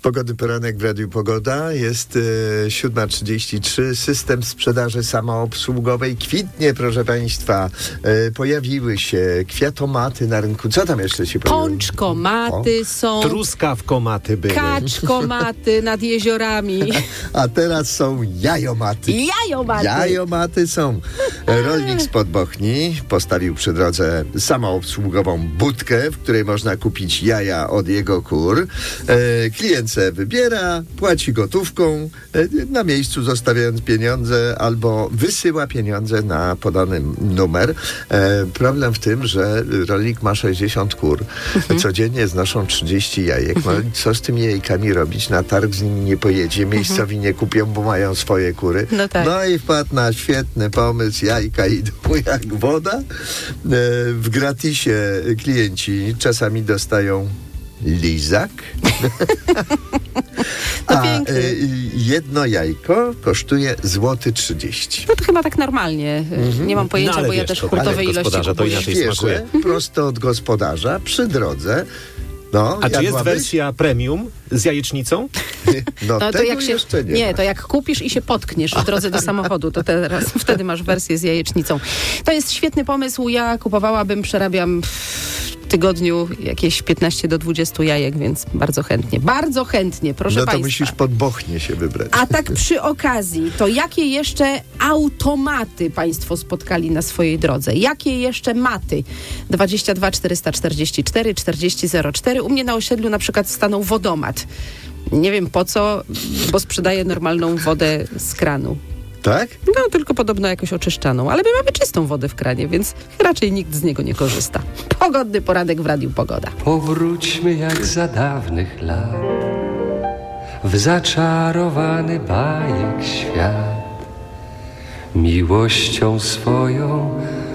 Pogodny poranek w Radiu Pogoda. Jest 7:33. System sprzedaży samoobsługowej kwitnie, proszę Państwa. Pojawiły się kwiatomaty na rynku. Co tam jeszcze się pojawiło? Pączkomaty są. Truskawkomaty były. Kaczkomaty nad jeziorami. A teraz są jajomaty. Jajomaty są. Rolnik spod Bochni postawił przy drodze samoobsługową budkę, w której można kupić jaja od jego kur. Klient se wybiera, płaci gotówką, na miejscu zostawiając pieniądze albo wysyła pieniądze na podany numer. Problem w tym, że rolnik ma 60 kur. Codziennie znoszą 30 jajek. No, co z tymi jajkami robić? Na targ z nimi nie pojedzie. Miejscowi nie kupią, bo mają swoje kury. No tak. No i wpadł na świetny pomysł. Jajka idą jak woda. W gratisie klienci czasami dostają lizak. A jedno jajko kosztuje złoty 30. No to chyba tak normalnie. Nie mam pojęcia, bo ja też hurtowej ilości to kupuję. inaczej smakuje. Prosto od gospodarza, przy drodze. No, a czy jest wersja premium z jajecznicą? No to tego jak się, jeszcze nie ma. to jak kupisz i się potkniesz w drodze do samochodu, to teraz wtedy masz wersję z jajecznicą. To jest świetny pomysł. Ja kupowałabym, przerabiam w tygodniu jakieś 15 do 20 jajek, więc bardzo chętnie, proszę Państwa. No to Państwa. musisz pod Bochnię się wybrać. A tak przy okazji, to jakie jeszcze automaty Państwo spotkali na swojej drodze? Jakie jeszcze maty? 22 444 4004. U mnie na osiedlu na przykład stanął wodomat. Nie wiem po co, bo sprzedaje normalną wodę z kranu. Tak? No, tylko podobno jakoś oczyszczaną. Ale my mamy czystą wodę w kranie, więc raczej nikt z niego nie korzysta. Pogodny poranek w Radiu Pogoda. Powróćmy jak za dawnych lat w zaczarowany bajek świat. Miłością swoją